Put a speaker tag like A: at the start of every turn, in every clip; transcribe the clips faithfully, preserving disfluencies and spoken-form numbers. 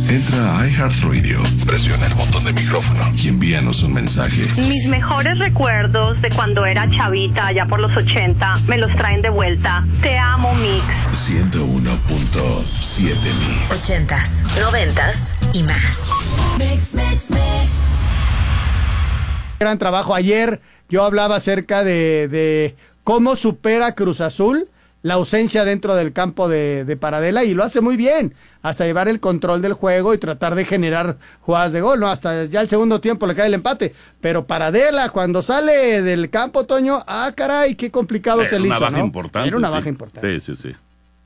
A: Entra a iHeartRadio, presiona el botón de micrófono y envíanos un mensaje.
B: Mis mejores recuerdos de cuando era chavita, allá por los ochenta, me los traen de vuelta. Te amo, Mix.
A: ciento uno punto siete Mix.
C: Ochentas, noventas y más.
D: Mix, mix, mix.
E: Gran trabajo. Ayer yo hablaba acerca de, de cómo supera Cruz Azul la ausencia dentro del campo de, de Paradela, y lo hace muy bien, hasta llevar el control del juego y tratar de generar jugadas de gol, ¿no? Hasta ya el segundo tiempo le cae el empate, pero Paradela cuando sale del campo, Toño, ah, caray, qué complicado
F: Era
E: se le hizo,
F: una baja
E: ¿no?
F: importante.
E: Era una
F: sí.
E: baja importante.
F: Sí, sí, sí.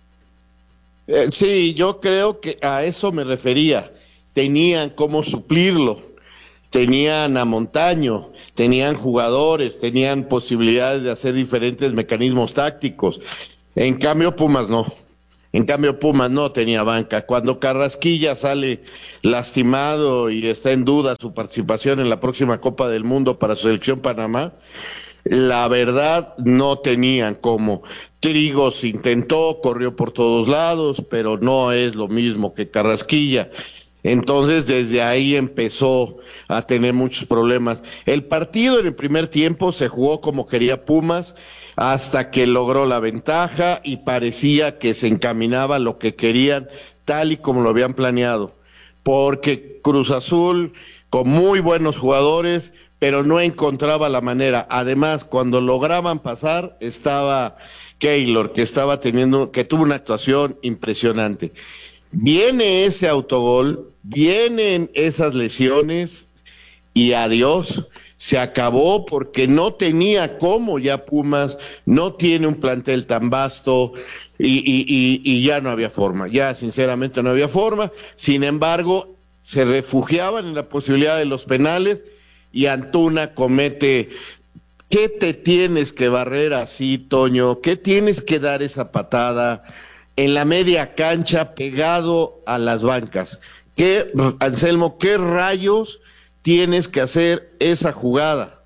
G: Eh, sí, yo creo que a eso me refería. Tenían cómo suplirlo, tenían a Montaño, tenían jugadores, tenían posibilidades de hacer diferentes mecanismos tácticos. En cambio Pumas no, en cambio Pumas no tenía banca. Cuando Carrasquilla sale lastimado y está en duda su participación en la próxima Copa del Mundo para su selección Panamá, la verdad no tenían cómo. Trigos intentó, corrió por todos lados, pero no es lo mismo que Carrasquilla. Entonces desde ahí empezó a tener muchos problemas. El partido en el primer tiempo se jugó como quería Pumas, hasta que logró la ventaja y parecía que se encaminaba a lo que querían, tal y como lo habían planeado, porque Cruz Azul, con muy buenos jugadores, pero no encontraba la manera. Además, cuando lograban pasar, estaba Keylor, que estaba teniendo, que tuvo una actuación impresionante. Viene ese autogol, vienen esas lesiones, y adiós. Se acabó porque no tenía cómo, ya Pumas no tiene un plantel tan vasto y, y, y, y ya no había forma, ya sinceramente no había forma. Sin embargo, se refugiaban en la posibilidad de los penales y Antuna comete. ¿Qué te tienes que barrer así, Toño? ¿Qué tienes que dar esa patada en la media cancha pegado a las bancas? ¿Qué, Anselmo, qué rayos tienes que hacer esa jugada?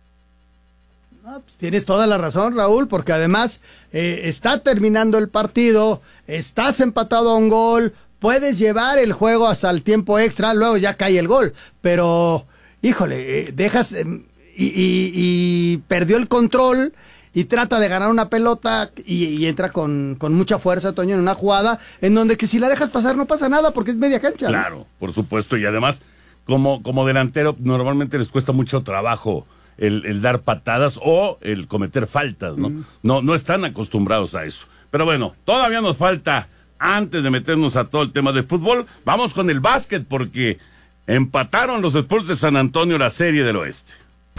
E: No, pues tienes toda la razón, Raúl, porque además eh, está terminando el partido, estás empatado a un gol, puedes llevar el juego hasta el tiempo extra, luego ya cae el gol, pero, híjole, eh, dejas eh, y, y, y perdió el control y trata de ganar una pelota y, y entra con, con mucha fuerza, Toño, en una jugada en donde que si la dejas pasar no pasa nada porque es media cancha.
F: Claro,
E: ¿no?
F: por supuesto, y además Como, como delantero, normalmente les cuesta mucho trabajo el, el dar patadas o el cometer faltas, ¿no? Mm. No, no están acostumbrados a eso. Pero bueno, todavía nos falta, antes de meternos a todo el tema de fútbol, vamos con el básquet, porque empataron los Spurs de San Antonio la Serie del Oeste.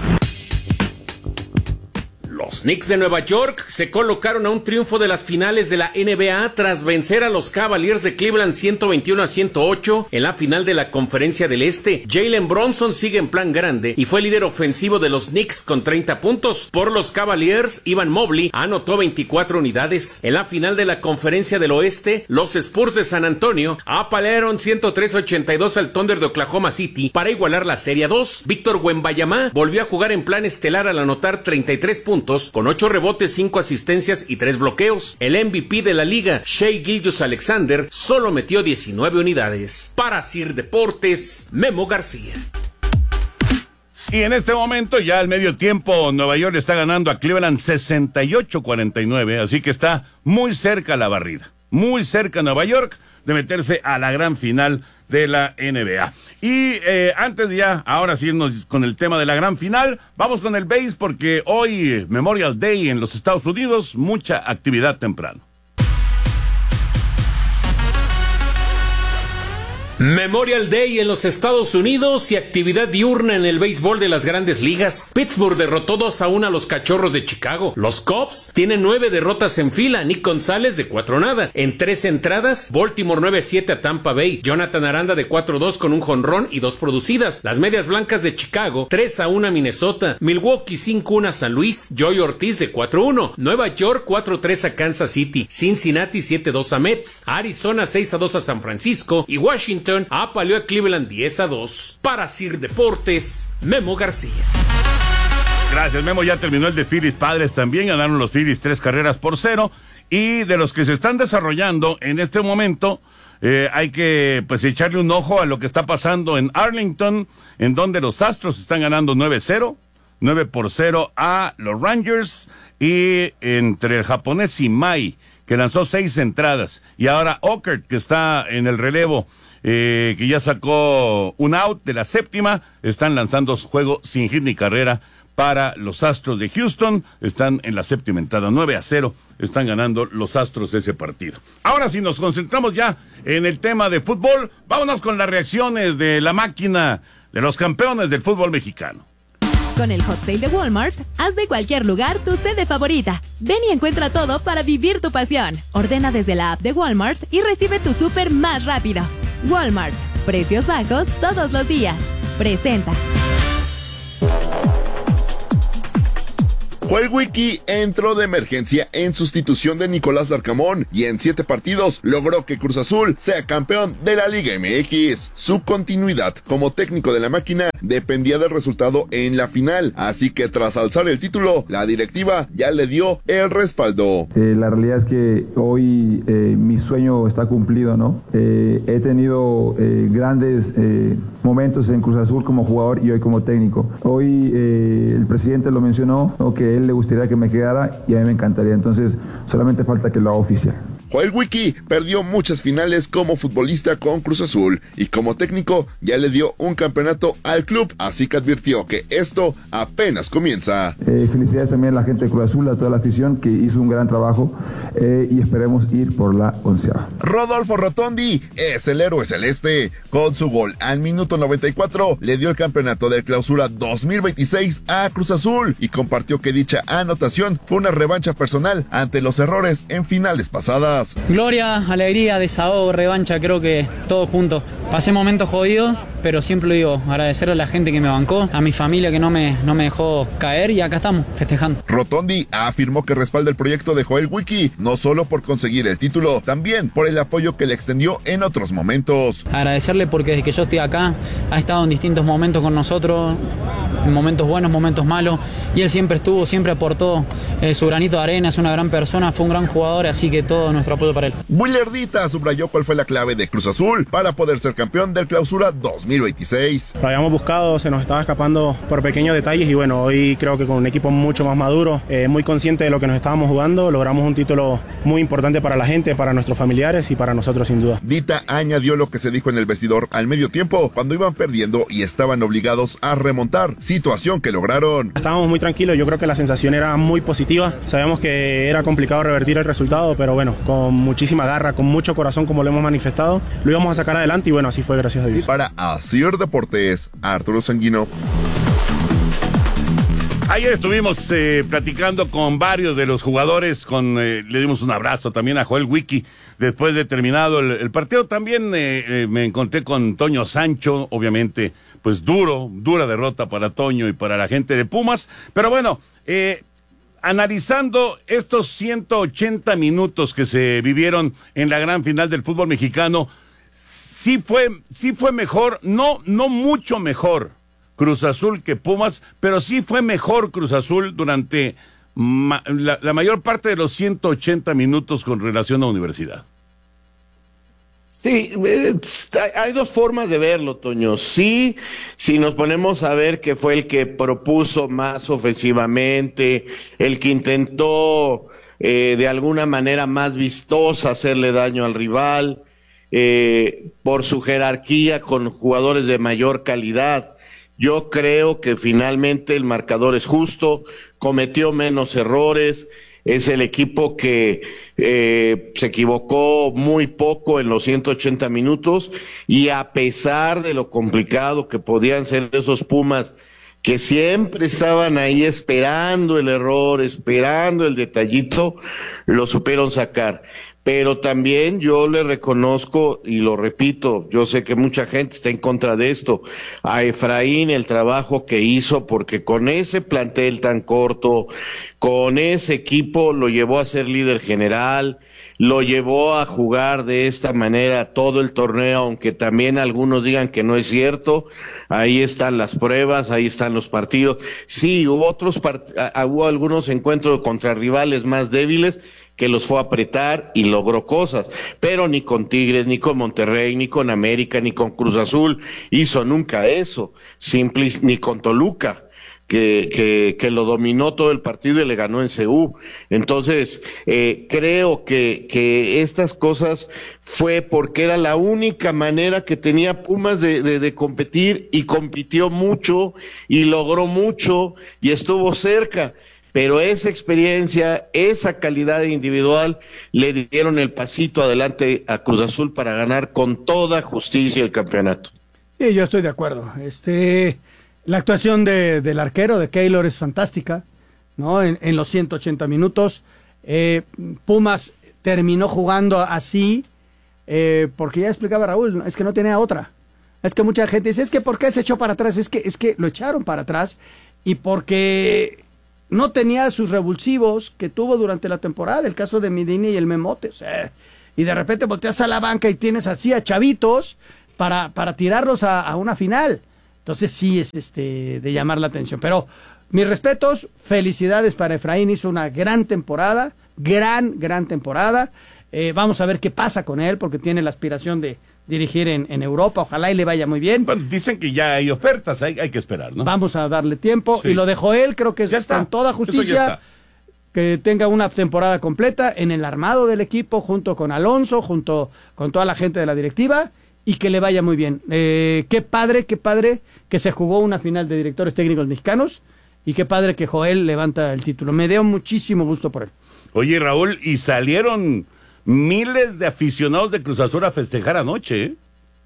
H: Los Knicks de Nueva York se colocaron a un triunfo de las finales de la N B A tras vencer a los Cavaliers de Cleveland ciento veintiuno a ciento ocho en la final de la Conferencia del Este. Jalen Brunson sigue en plan grande y fue líder ofensivo de los Knicks con treinta puntos. Por los Cavaliers, Evan Mobley anotó veinticuatro unidades. En la final de la Conferencia del Oeste, los Spurs de San Antonio apalearon ciento tres a ochenta y dos al Thunder de Oklahoma City para igualar la serie a dos. Víctor Wembanyama volvió a jugar en plan estelar al anotar treinta y tres puntos con ocho rebotes, cinco asistencias y tres bloqueos. El M V P de la liga, Shai Gilgeous-Alexander, solo metió diecinueve unidades. Para Sir Deportes, Memo García.
F: Y en este momento, ya al medio tiempo, Nueva York está ganando a Cleveland sesenta y ocho a cuarenta y nueve, así que está muy cerca la barrida. Muy cerca Nueva York de meterse a la gran final de la N B A. Y eh, antes de ya, ahora sí irnos con el tema de la gran final, vamos con el béis porque hoy, Memorial Day en los Estados Unidos, mucha actividad temprano.
H: Memorial Day en los Estados Unidos y actividad diurna en el béisbol de las grandes ligas. Pittsburgh derrotó dos a uno a los Cachorros de Chicago. Los Cubs tienen nueve derrotas en fila. Nick González de cuatro nada. En tres entradas, Baltimore nueve siete a Tampa Bay. Jonathan Aranda de cuatro dos con un jonrón y dos producidas. Las Medias Blancas de Chicago tres a uno a Minnesota. Milwaukee cinco uno a San Luis. Joey Ortiz de cuatro uno. Nueva York cuatro tres a Kansas City. Cincinnati siete dos a Mets. Arizona seis a dos a San Francisco. Y Washington apaleó a Cleveland diez a dos. Para Sir Deportes, Memo García.
F: Gracias, Memo. Ya terminó el de Phillies Padres también. Ganaron los Phillies tres carreras por cero. Y de los que se están desarrollando en este momento, eh, hay que pues echarle un ojo a lo que está pasando en Arlington, en donde los Astros están ganando nueve cero, nueve por cero a los Rangers, y entre el japonés Imai, que lanzó seis entradas, y ahora Ockert, que está en el relevo, eh, que ya sacó un out de la séptima, están lanzando juego sin hit ni carrera para los Astros de Houston. Están en la séptima entrada, nueve a cero, están ganando los Astros ese partido. Ahora sí nos concentramos ya en el tema de fútbol, vámonos con las reacciones de la máquina de los campeones del fútbol mexicano.
I: Con el Hot Sale de Walmart, haz de cualquier lugar tu sede favorita. Ven y encuentra todo para vivir tu pasión. Ordena desde la app de Walmart y recibe tu súper más rápido. Walmart, precios bajos todos los días. Presenta.
J: Joel Wiki entró de emergencia en sustitución de Nicolás Larcamón y en siete partidos logró que Cruz Azul sea campeón de la Liga M X. Su continuidad como técnico de la máquina dependía del resultado en la final, así que tras alzar el título, la directiva ya le dio el respaldo.
K: Eh, la realidad es que hoy eh, mi sueño está cumplido, ¿no? Eh, he tenido eh, grandes eh, momentos en Cruz Azul como jugador y hoy como técnico. Hoy eh, el presidente lo mencionó, ¿no? Que él le gustaría que me quedara y a mí me encantaría, entonces solamente falta que lo haga oficial.
J: Joel Wiki perdió muchas finales como futbolista con Cruz Azul y como técnico ya le dio un campeonato al club, así que advirtió que esto apenas comienza.
K: Eh, felicidades también a la gente de Cruz Azul, a toda la afición que hizo un gran trabajo eh, y esperemos ir por la onceava.
J: Rodolfo Rotondi es el héroe celeste. Con su gol al minuto noventa y cuatro le dio el campeonato de Clausura dos mil veintiséis a Cruz Azul y compartió que dicha anotación fue una revancha personal ante los errores en finales pasadas.
L: Gloria, alegría, desahogo, revancha, creo que todo junto. Pasé momentos jodidos, pero siempre lo digo, agradecerle a la gente que me bancó, a mi familia que no me, no me dejó caer y acá estamos, festejando.
J: Rotondi afirmó que respalda el proyecto de Joel Wiki, no solo por conseguir el título, también por el apoyo que le extendió en otros momentos.
L: Agradecerle porque desde que yo estoy acá, ha estado en distintos momentos con nosotros, en momentos buenos, momentos malos, y él siempre estuvo, siempre aportó eh, su granito de arena, es una gran persona, fue un gran jugador, así que todo nuestro apoyo para él.
J: Willardita subrayó cuál fue la clave de Cruz Azul para poder ser campeón del Clausura dos mil veintiséis.
M: Lo habíamos buscado, se nos estaba escapando por pequeños detalles y bueno, hoy creo que con un equipo mucho más maduro, eh, muy consciente de lo que nos estábamos jugando, logramos un título muy importante para la gente, para nuestros familiares y para nosotros sin duda.
J: Dita añadió lo que se dijo en el vestidor al medio tiempo, cuando iban perdiendo y estaban obligados a remontar, situación que lograron.
M: Estábamos muy tranquilos, yo creo que la sensación era muy positiva, sabíamos que era complicado revertir el resultado, pero bueno, con muchísima garra, con mucho corazón como lo hemos manifestado, lo íbamos a sacar adelante y bueno, así fue, gracias a Dios.
J: Para Asir Deportes, Arturo Sanguino.
F: Ayer estuvimos eh, platicando con varios de los jugadores, con eh, le dimos un abrazo también a Joel Wiki después de terminado el, el partido. También eh, eh, me encontré con Toño Sancho, obviamente, pues duro, dura derrota para Toño y para la gente de Pumas, pero bueno, eh, analizando estos ciento ochenta minutos que se vivieron en la gran final del fútbol mexicano, sí fue, sí fue mejor, no, no mucho mejor Cruz Azul que Pumas, pero sí fue mejor Cruz Azul durante ma, la, la mayor parte de los ciento ochenta minutos con relación a Universidad.
G: Sí, hay dos formas de verlo, Toño. Sí, si nos ponemos a ver que fue el que propuso más ofensivamente, el que intentó eh, de alguna manera más vistosa hacerle daño al rival, eh, por su jerarquía con jugadores de mayor calidad. Yo creo que finalmente el marcador es justo, cometió menos errores. Es el equipo que eh, se equivocó muy poco en los ciento ochenta minutos y a pesar de lo complicado que podían ser esos Pumas que siempre estaban ahí esperando el error, esperando el detallito, lo supieron sacar. Pero también yo le reconozco, y lo repito, yo sé que mucha gente está en contra de esto, a Efraín el trabajo que hizo, porque con ese plantel tan corto, con ese equipo lo llevó a ser líder general, lo llevó a jugar de esta manera todo el torneo, aunque también algunos digan que no es cierto. Ahí están las pruebas, ahí están los partidos. Sí, hubo otros part- hubo algunos encuentros contra rivales más débiles, que los fue a apretar y logró cosas, pero ni con Tigres, ni con Monterrey, ni con América, ni con Cruz Azul hizo nunca eso, simple, ni con Toluca. Que, que, que lo dominó todo el partido y le ganó en C U. Entonces, eh, creo que, que estas cosas fue porque era la única manera que tenía Pumas de, de, de competir, y compitió mucho y logró mucho y estuvo cerca. Pero esa experiencia, esa calidad individual le dieron el pasito adelante a Cruz Azul para ganar con toda justicia el campeonato.
E: Sí, yo estoy de acuerdo. Este... La actuación de, del arquero, de Keylor, es fantástica, ¿no? En, en los ciento ochenta minutos. Eh, Pumas terminó jugando así, eh, porque ya explicaba Raúl, es que no tenía otra. Es que mucha gente dice, es que ¿por qué se echó para atrás? Es que, es que lo echaron para atrás, y porque no tenía sus revulsivos que tuvo durante la temporada, el caso de Midini y el Memote. O sea, y de repente volteas a la banca y tienes así a chavitos para, para tirarlos a, a una final. Entonces sí es este de llamar la atención. Pero mis respetos, felicidades para Efraín, hizo una gran temporada, gran, gran temporada. Eh, vamos a ver qué pasa con él, porque tiene la aspiración de dirigir en, en Europa, ojalá y le vaya muy bien.
F: Bueno, dicen que ya hay ofertas, hay, hay que esperar, ¿no? Vamos
E: a darle tiempo, sí. Y lo dejó él, creo que es con toda justicia, que tenga una temporada completa en el armado del equipo, junto con Alonso, junto con toda la gente de la directiva, y que le vaya muy bien. Eh, qué padre, qué padre que se jugó una final de directores técnicos mexicanos, y qué padre que Joel levanta el título. Me dio muchísimo gusto por él.
F: Oye, Raúl, y salieron miles de aficionados de Cruz Azul a festejar anoche, ¿eh?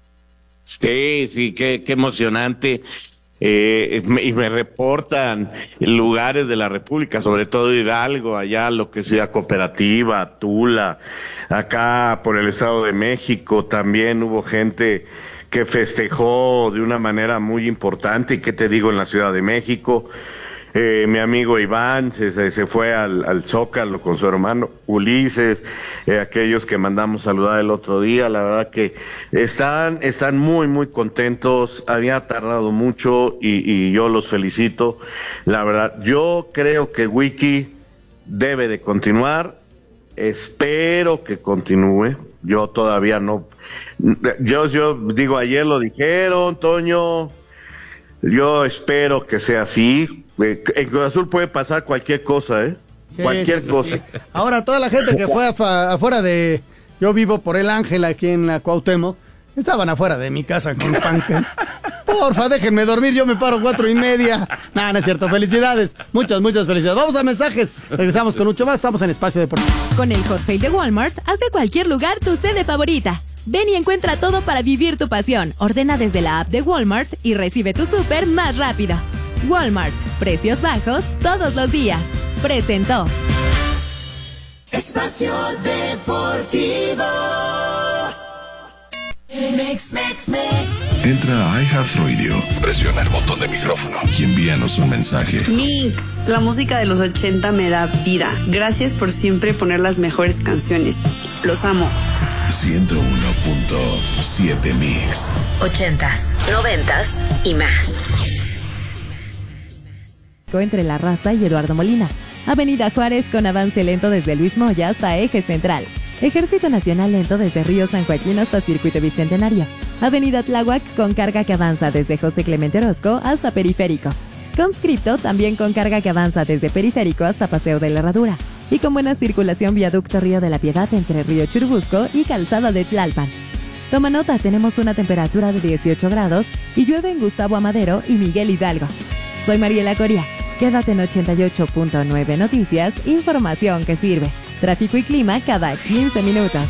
G: Sí, sí, qué, qué emocionante. Eh, me, y me reportan lugares de la República, sobre todo Hidalgo, allá lo que es Ciudad Cooperativa, Tula, acá por el Estado de México también hubo gente que festejó de una manera muy importante. Y qué te digo, en la Ciudad de México, eh, mi amigo Iván se, se, se fue al, al Zócalo con su hermano Ulises, eh, aquellos que mandamos saludar el otro día. La verdad que están, están muy, muy contentos. Había tardado mucho y, y yo los felicito. La verdad, yo creo que Wiki debe de continuar. Espero que continúe. Yo todavía no. Yo, yo digo, ayer lo dijeron, Toño. Yo espero que sea así. En Cruz Azul puede pasar cualquier cosa, ¿eh? Sí, cualquier sí, sí, cosa. Sí.
E: Ahora, toda la gente que fue afa, afuera de... Yo vivo por el Ángel, aquí en la Cuauhtémoc. Estaban afuera de mi casa con panque. Porfa, déjenme dormir, yo me paro cuatro y media. No, no es cierto, felicidades. Muchas, muchas felicidades. Vamos a mensajes. Regresamos con mucho más. Estamos en Espacio Deportivo.
I: Con el Hot Sale de Walmart, haz de cualquier lugar tu sede favorita. Ven y encuentra todo para vivir tu pasión. Ordena desde la app de Walmart y recibe tu súper más rápido. Walmart, precios bajos todos los días. Presentó
D: Espacio Deportivo. Mix, mix, mix.
A: Entra a iHeartRadio, presiona el botón de micrófono y envíanos un mensaje.
N: Mix, la música de los ochenta me da vida. Gracias por siempre poner las mejores canciones. Los amo.
A: ciento uno punto siete Mix.
C: Ochentas, noventas y más.
I: Entre La Raza y Eduardo Molina. Avenida Juárez con avance lento desde Luis Moya hasta Eje Central. Ejército Nacional lento desde Río San Joaquín hasta Circuito Bicentenario. Avenida Tláhuac con carga que avanza desde José Clemente Orozco hasta Periférico. Conscripto también con carga que avanza desde Periférico hasta Paseo de la Herradura. Y con buena circulación Viaducto Río de la Piedad entre Río Churubusco y Calzada de Tlalpan. Toma nota, tenemos una temperatura de dieciocho grados y llueve en Gustavo Amadero y Miguel Hidalgo. Soy Mariela Coria. Quédate en ochenta y ocho punto nueve Noticias, información que sirve. Tráfico y clima cada quince minutos.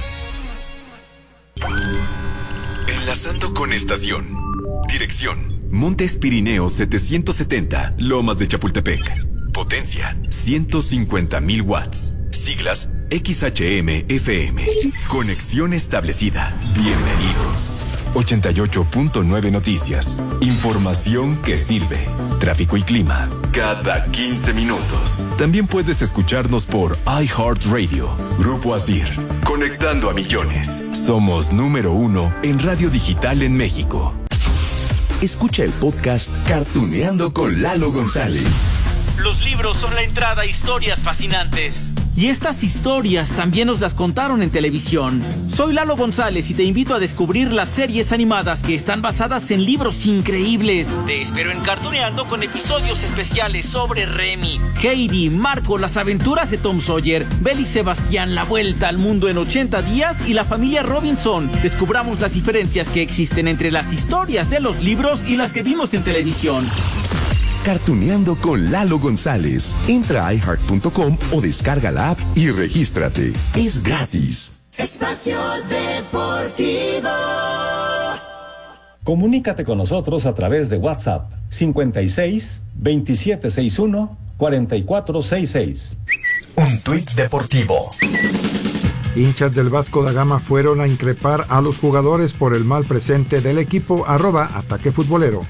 O: Enlazando con estación. Dirección: Montes Pirineos setecientos setenta, Lomas de Chapultepec. Potencia: ciento cincuenta mil watts. Siglas: X H M F M. Conexión establecida. Bienvenido. ochenta y ocho punto nueve Noticias. Información que sirve. Tráfico y clima cada quince minutos. También puedes escucharnos por iHeartRadio. Grupo Asir. Conectando a millones. Somos número uno en radio digital en México.
P: Escucha el podcast Cartuneando con Lalo González.
Q: Los libros son la entrada a historias fascinantes. Y estas historias también nos las contaron en televisión. Soy Lalo González y te invito a descubrir las series animadas que están basadas en libros increíbles. Te espero en Cartuneando con episodios especiales sobre Remy, Heidi, Marco, las aventuras de Tom Sawyer, Belle y Sebastián, la vuelta al mundo en ochenta días y la familia Robinson. Descubramos las diferencias que existen entre las historias de los libros y las que vimos en televisión.
P: Cartuneando con Lalo González. Entra a i heart punto com o descarga la app y regístrate. Es gratis.
D: Espacio Deportivo.
R: Comunícate con nosotros a través de WhatsApp cincuenta y seis, veintisiete sesenta y uno, cuarenta y cuatro sesenta y seis.
S: Un tuit deportivo.
T: Hinchas del Vasco da Gama fueron a increpar a los jugadores por el mal presente del equipo. Arroba Ataque Futbolero.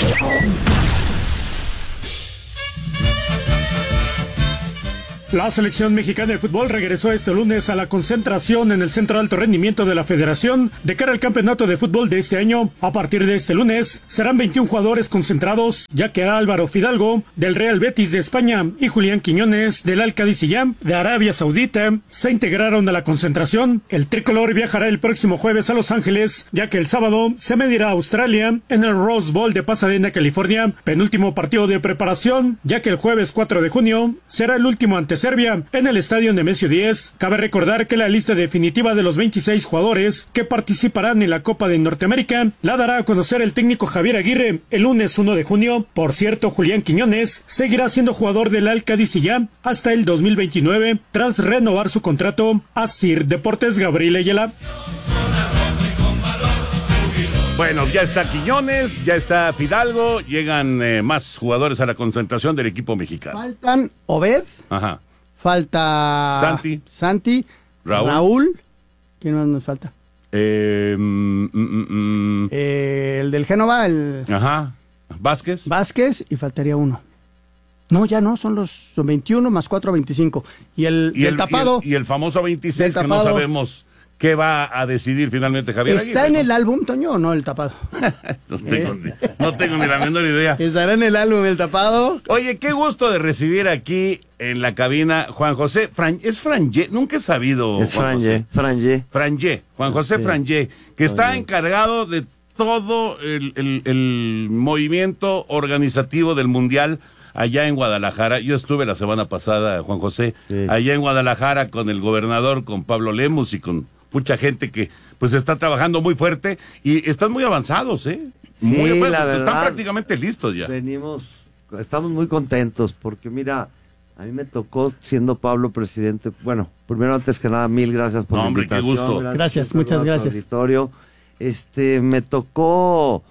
U: La selección mexicana de fútbol regresó este lunes a la concentración en el Centro de Alto Rendimiento de la Federación de cara al campeonato de fútbol de este año. A partir de este lunes serán veintiún jugadores concentrados, ya que Álvaro Fidalgo del Real Betis de España y Julián Quiñones del Al-Qadisiyah de Arabia Saudita se integraron a la concentración. El tricolor viajará el próximo jueves a Los Ángeles, ya que el sábado se medirá a Australia en el Rose Bowl de Pasadena, California, penúltimo partido de preparación, ya que el jueves cuatro de junio será el último ante Serbia en el estadio Nemesio diez. Cabe recordar que la lista definitiva de los veintiséis jugadores que participarán en la Copa de Norteamérica la dará a conocer el técnico Javier Aguirre el lunes uno de junio. Por cierto, Julián Quiñones seguirá siendo jugador del Al-Qadisiyah hasta el dos mil veintinueve tras renovar su contrato. A Sir Deportes, Gabriel Ayala.
F: Bueno, ya está Quiñones, ya está Fidalgo, llegan eh, más jugadores a la concentración del equipo mexicano.
E: Faltan Obed,
F: Ajá.
E: falta
F: Santi,
E: Santi
F: Raúl.
E: Raúl. ¿Quién más nos falta?
F: Eh, mm, mm, mm.
E: Eh, el del Génova, el
F: Ajá. Vázquez.
E: Vázquez, y faltaría uno. No, ya no, son los son veintiuno más cuatro, veinticinco. Y el,
F: y el,
E: el tapado.
F: Y el, y el famoso veintiséis, que no sabemos qué va a decidir finalmente Javier
E: ¿Está
F: Aguirre,
E: en
F: ¿no?
E: el álbum, Toño, o no el tapado?
F: no, tengo, ¿Eh? no tengo ni la menor idea.
E: ¿Estará en el álbum el tapado?
F: Oye, qué gusto de recibir aquí en la cabina Juan José Fran, es Frangé, nunca he sabido.
V: Es Frangé, Frangé.
F: Frangé, Juan José sí. Frangé, que está Frangé. encargado de todo el, el, el movimiento organizativo del Mundial allá en Guadalajara. Yo estuve la semana pasada, Juan José, sí. allá en Guadalajara con el gobernador, con Pablo Lemus y con mucha gente que pues está trabajando muy fuerte y están muy avanzados, ¿eh?
V: Sí,
F: muy avanzados,
V: la verdad,
F: están prácticamente listos ya.
V: Venimos, estamos muy contentos porque mira, a mí me tocó siendo Pablo presidente, bueno, primero antes que nada mil gracias por
F: no,
V: la
F: hombre,
V: invitación.
F: qué gusto.
V: Gracias,
E: gracias muchas gracias.
V: Auditorio. Este, me tocó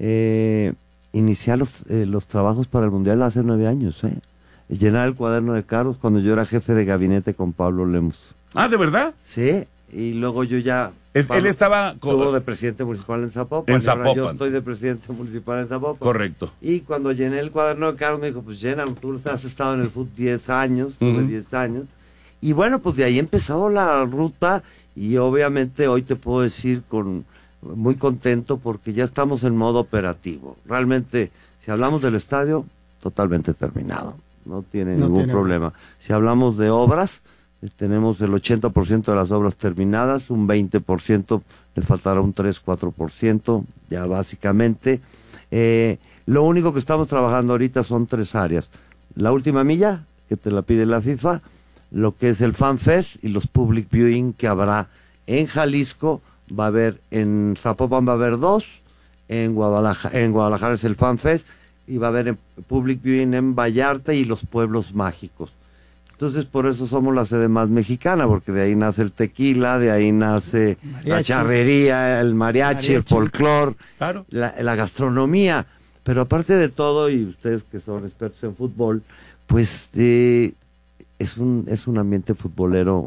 V: eh, iniciar los, eh, los trabajos para el Mundial hace nueve años, ¿eh? Llenar el cuaderno de cargos cuando yo era jefe de gabinete con Pablo Lemus.
F: Ah, ¿de verdad?
V: Sí. Y luego yo ya...
F: Es, él estaba...
V: Estuvo de presidente municipal en Zapopan.
F: En Zapopan.
V: Ahora yo estoy de presidente municipal en Zapopan.
F: Correcto.
V: Y cuando llené el cuaderno de cargos me dijo, pues llénalo, tú has estado en el fútbol diez años, tuve uh-huh. diez años. Y bueno, pues de ahí empezó la ruta y obviamente hoy te puedo decir con muy contento porque ya estamos en modo operativo. Realmente, si hablamos del estadio, totalmente terminado. No tiene no ningún tiene problema. Problema. Si hablamos de obras... Tenemos el ochenta por ciento de las obras terminadas, un veinte por ciento, le faltará un tres, cuatro por ciento, ya básicamente. Eh, lo único que estamos trabajando ahorita son tres áreas. La última milla, que te la pide la FIFA, lo que es el Fan Fest y los Public Viewing que habrá en Jalisco, va a haber en Zapopan va a haber dos, en Guadalajara, en Guadalajara es el Fan Fest, y va a haber en Public Viewing en Vallarta y los pueblos mágicos. Entonces, por eso somos la sede más mexicana, porque de ahí nace el tequila, de ahí nace mariachi. La charrería, el mariachi, mariachi. el folclor, claro. la, la gastronomía. Pero aparte de todo, y ustedes que son expertos en fútbol, pues eh, es un es un ambiente futbolero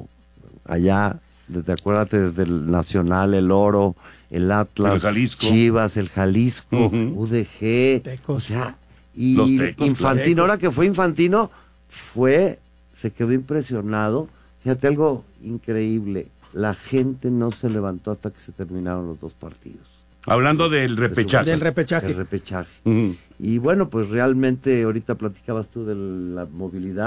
V: allá, desde acuérdate, desde el Nacional, el Oro, el Atlas,
F: el Jalisco.
V: Chivas, el Jalisco, uh-huh. U D G,
E: Tecos.
V: O sea, y tecos, Infantino, ahora que fue Infantino, fue... se quedó impresionado. Fíjate, algo increíble, la gente no se levantó hasta que se terminaron los dos partidos.
F: Hablando del repechaje.
E: Del repechaje.
V: Del repechaje. Uh-huh. Y bueno, pues realmente ahorita platicabas tú de la movilidad,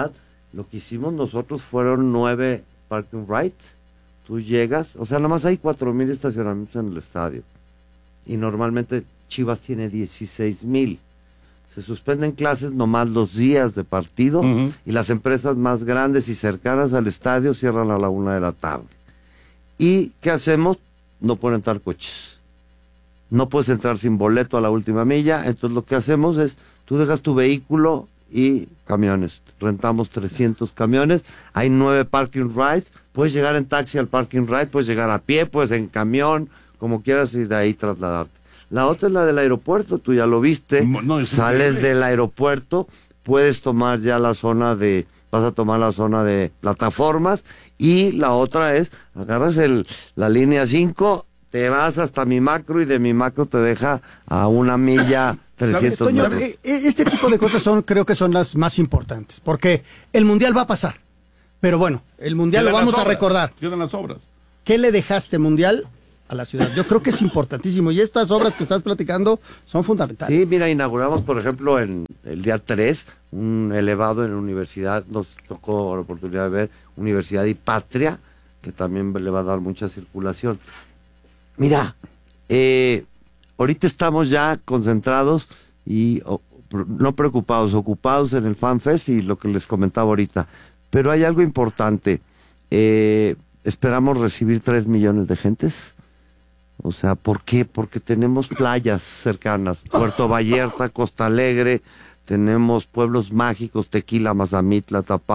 V: Lo que hicimos nosotros fueron nueve parking rights. Tú llegas, o sea, nada más hay cuatro mil estacionamientos en el estadio. Y normalmente Chivas tiene dieciséis mil. Se suspenden clases nomás los días de partido, uh-huh. y las empresas más grandes y cercanas al estadio cierran a la una de la tarde. ¿Y qué hacemos? No pueden entrar coches. No puedes entrar sin boleto a la última milla. Entonces lo que hacemos es, tú dejas tu vehículo y camiones. Rentamos trescientos camiones. Hay nueve parking rides. Puedes llegar en taxi al parking ride, puedes llegar a pie, puedes en camión, como quieras, y de ahí trasladarte. La otra es la del aeropuerto, tú ya lo viste. No, sales increíble. Del aeropuerto, puedes tomar ya la zona de, vas a tomar la zona de plataformas, y la otra es, agarras el, la línea cinco, te vas hasta mi macro, y de mi macro te deja a una milla trescientos
E: Toño,
V: metros.
E: eh, este tipo de cosas son, creo que son las más importantes, porque el Mundial va a pasar, pero bueno, el Mundial lo vamos a recordar.
F: Quedan las obras.
E: ¿Qué le dejaste, Mundial, a la ciudad? Yo creo que es importantísimo, y estas obras que estás platicando son fundamentales.
V: Sí, mira, inauguramos, por ejemplo, en el día tres, un elevado en la universidad, nos tocó la oportunidad de ver Universidad y Patria, que también le va a dar mucha circulación. Mira, eh, ahorita estamos ya concentrados y oh, no preocupados, ocupados en el FanFest y lo que les comentaba ahorita. Pero hay algo importante, eh, esperamos recibir tres millones de gentes. O sea, ¿por qué? Porque tenemos playas cercanas, Puerto Vallarta, Costa Alegre, tenemos pueblos mágicos, Tequila, Mazamitla, Tapá.